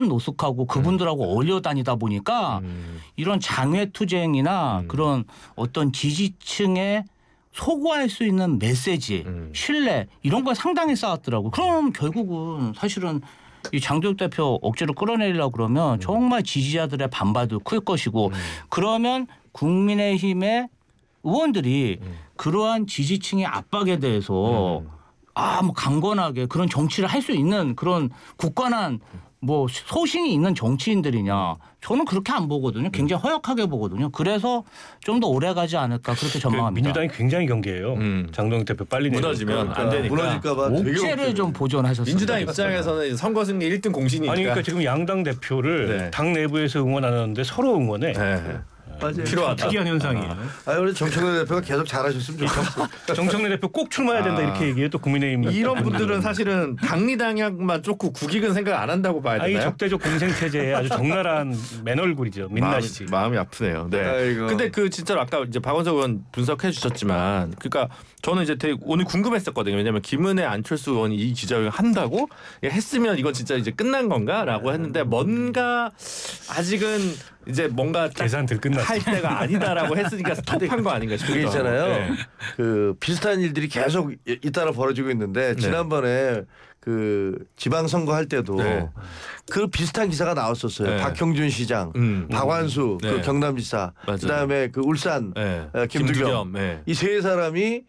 노숙하고 그분들하고 어울려 다니다 보니까 이런 장외투쟁이나 그런 어떤 지지층의 소구할 수 있는 메시지, 신뢰 이런 걸 상당히 쌓았더라고요. 그럼 결국은 사실은 이 장도혁 대표 억지로 끌어내리려고 그러면 정말 지지자들의 반발도 클 것이고 그러면 국민의힘의 의원들이 그러한 지지층의 압박에 대해서 뭐 강건하게 그런 정치를 할 수 있는 그런 굳건한 뭐 소신이 있는 정치인들이냐 저는 그렇게 안 보거든요. 굉장히 허약하게 보거든요. 그래서 좀 더 오래 가지 않을까 그렇게 전망합니다. 민주당이 굉장히 경계해요. 장동혁 대표 빨리 무너지면 안 되니까. 무너질까 봐 옥죄를 좀 보존하셨습니다. 민주당 입장에서는 선거 승리 1등 공신이니까. 아니 그러니까 지금 양당 대표를 당 내부에서 응원 안 하는데 서로 응원해. 맞아요. 필요하다. 특이한 현상이에요. 우리 정청래 대표가 계속 잘하셨으면 좋겠어. 정청래 대표 꼭 출마해야 된다 이렇게 얘기해 또 국민의힘 이런 분들은 사실은 당리당략만 쫓고 국익은 생각 안 한다고 봐야 이 되나요? 적대적 공생 체제에 아주 적나라한 맨얼굴이죠. 민낯이지. 마음이 아프네요. 네. 아이고. 근데 그 진짜로 아까 이제 박원석 의원 분석해 주셨지만, 그러니까 저는 이제 되게 오늘 궁금했었거든요. 왜냐하면 김은혜, 안철수 의원이 이 기자회견 한다고 했으면 이건 진짜 이제 끝난 건가라고 했는데 뭔가 아직은 이제 뭔가 계산들 끝났어. 할 때가 아니다라고 했으니까 스톱한 거 아닌가 싶어요. 그게 있잖아요. 그 비슷한 일들이 계속 잇따라 벌어지고 있는데 지난번에 그 지방선거 할 때도 그 비슷한 기사가 나왔었어요. 박형준 시장, 박완수 그 경남지사, 그다음에 그 울산 김두겸 이 세 사람이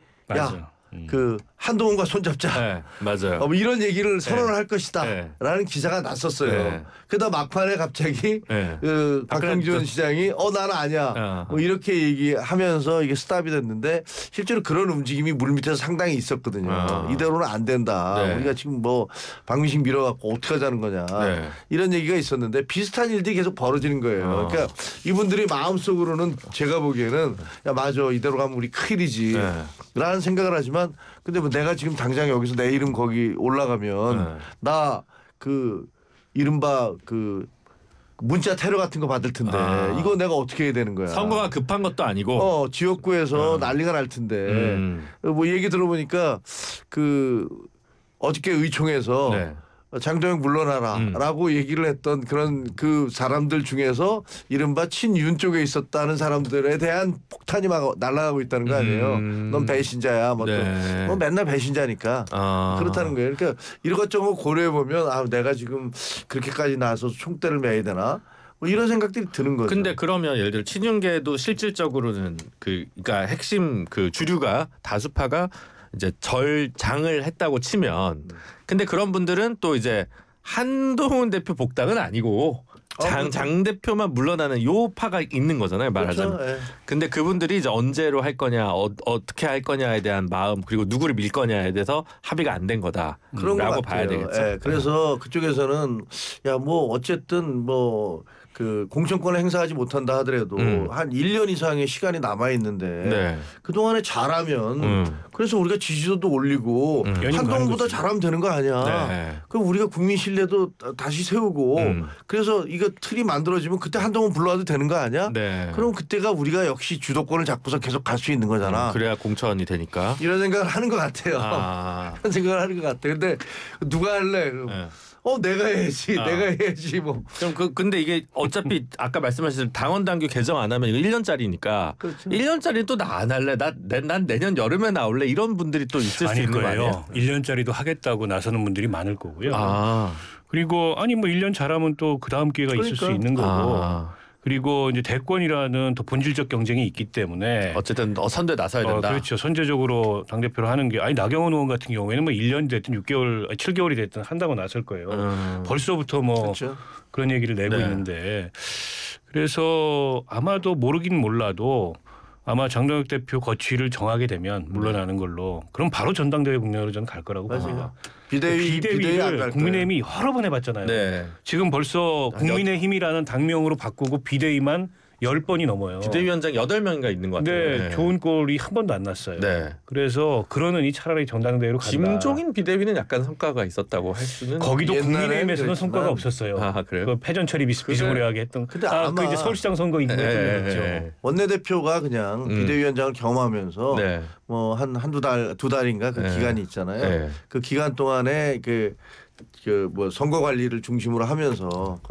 그 한동훈과 손잡자. 맞아요. 뭐 이런 얘기를 선언을 할 것이다라는 기사가 났었어요. 그러다 막판에 갑자기 그 박형준 시장이 나는 아니야. 뭐 이렇게 얘기하면서 이게 스탑이 됐는데 실제로 그런 움직임이 물밑에서 상당히 있었거든요. 이대로는 안 된다. 우리가 지금 뭐 박민식 밀어갖고 어떻게 하자는 거냐. 이런 얘기가 있었는데 비슷한 일들이 계속 벌어지는 거예요. 그러니까 이분들이 마음속으로는 제가 보기에는 야 맞아 이대로 가면 우리 큰일이지 라는 생각을 하지만 근데 뭐 내가 지금 당장 여기서 내 이름 거기 올라가면 나 그 이른바 그 문자 테러 같은 거 받을 텐데 이거 내가 어떻게 해야 되는 거야. 선거가 급한 것도 아니고 지역구에서 난리가 날 텐데 뭐 얘기 들어보니까 그 어저께 의총에서 장도혁 물러나라라고 얘기를 했던 그런 그 사람들 중에서 이른바 친윤 쪽에 있었다는 사람들에 대한 폭탄이 막 날아가고 있다는 거 아니에요. 넌 배신자야. 뭐 맨날 배신자니까 그렇다는 거예요. 그러니까 이것저것 고려해 보면 내가 지금 그렇게까지 나와서 총대를 매야 되나? 뭐 이런 생각들이 드는 거죠. 근데 그러면 예를 들어 친윤계도 실질적으로는 그러니까 핵심 그 주류가 다수파가 이제 절장을 했다고 치면 근데 그런 분들은 또 이제 한동훈 대표 복당은 아니고 장 대표만 물러나는 요 파가 있는 거잖아요. 말하자면. 그렇죠. 근데 그분들이 이제 언제로 할 거냐 어떻게 할 거냐에 대한 마음 그리고 누구를 밀 거냐에 대해서 합의가 안 된 거다라고 봐야 되겠죠. 그래서 그쪽에서는 야 뭐 어쨌든 뭐 그 공천권을 행사하지 못한다 하더라도 한 1년 이상의 시간이 남아 있는데 그동안에 잘하면 그래서 우리가 지지도도 올리고 한동훈보다 잘하면 되는 거 아니야. 그럼 우리가 국민 신뢰도 다시 세우고 그래서 이거 틀이 만들어지면 그때 한동훈 불러와도 되는 거 아니야? 그럼 그때가 우리가 역시 주도권을 잡고서 계속 갈 수 있는 거잖아. 그래야 공천이 되니까. 이런 생각을 하는 것 같아요. 이런 생각을 하는 것 같아요. 근데 누가 할래? 내가 해야지. 내가 해야지 뭐. 그럼 근데 이게 어차피 아까 말씀하신 당원 당규 개정 안 하면 이거 1년짜리니까. 그렇죠. 1년짜리 또 나 안 할래. 난 내년 여름에 나올래. 이런 분들이 또 있을 수 있는 거 아니에요? 1년짜리도 하겠다고 나서는 분들이 많을 거고요. 그리고 뭐 1년 잘하면 또 그 다음 기회가 있을 수 있는 거고. 그리고 이제 대권이라는 더 본질적 경쟁이 있기 때문에 어쨌든 선대에 나서야 된다. 그렇죠. 선제적으로 당대표로 하는 게 나경원 의원 같은 경우에는 뭐 1년이 됐든 6개월, 7개월이 됐든 한다고 나설 거예요. 벌써부터 뭐 그렇죠. 그런 얘기를 내고 있는데 그래서 아마도 모르긴 몰라도 아마 장동혁 대표 거취를 정하게 되면 물러나는 걸로 그럼 바로 전당대회 국면으로 저는 갈 거라고 봅니다. 비대위를 국민의힘이 여러 번 해봤잖아요. 지금 벌써 국민의힘이라는 당명으로 바꾸고 비대위만 10번이 넘어요. 비대위원장 8명인가 있는 것 같아요. 네, 좋은 꼴이 한 번도 안 났어요. 그래서 그러느니 차라리 전당대회로 간다. 김종인 비대위는 약간 성과가 있었다고 할 수는 거기도 국민의힘에서는 성과가 없었어요. 그래요? 그 패전 처리 비스무리하게 했던. 근데 아마 그 이제 서울시장 선거 있는 거죠. 원내대표가 그냥 비대위원장을 경험하면서 뭐 한두 달인가 그 기간이 있잖아요. 그 기간 동안에 그 그 뭐 선거 관리를 중심으로 하면서